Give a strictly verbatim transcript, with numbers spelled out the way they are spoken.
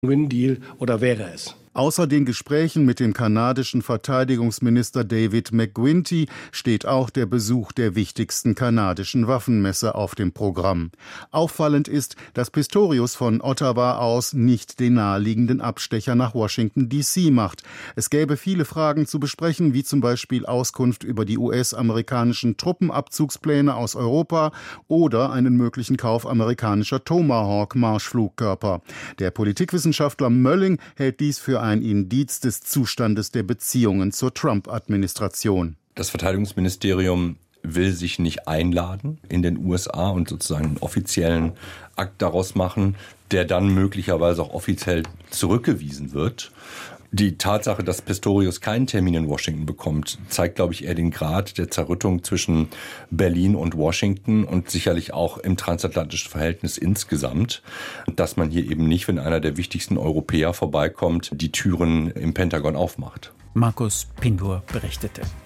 Win-Deal oder wäre es? Außer den Gesprächen mit dem kanadischen Verteidigungsminister David McGuinty steht auch der Besuch der wichtigsten kanadischen Waffenmesse auf dem Programm. Auffallend ist, dass Pistorius von Ottawa aus nicht den naheliegenden Abstecher nach Washington D C macht. Es gäbe viele Fragen zu besprechen, wie zum Beispiel Auskunft über die U S-amerikanischen Truppenabzugspläne aus Europa oder einen möglichen Kauf amerikanischer Tomahawk-Marschflugkörper. Der Politikwissenschaftler Mölling hält dies für ein Indiz des Zustandes der Beziehungen zur Trump-Administration. Das Verteidigungsministerium will sich nicht einladen in den U S A und sozusagen einen offiziellen Akt daraus machen, der dann möglicherweise auch offiziell zurückgewiesen wird. Die Tatsache, dass Pistorius keinen Termin in Washington bekommt, zeigt, glaube ich, eher den Grad der Zerrüttung zwischen Berlin und Washington und sicherlich auch im transatlantischen Verhältnis insgesamt, dass man hier eben nicht, wenn einer der wichtigsten Europäer vorbeikommt, die Türen im Pentagon aufmacht. Markus Pindur berichtete.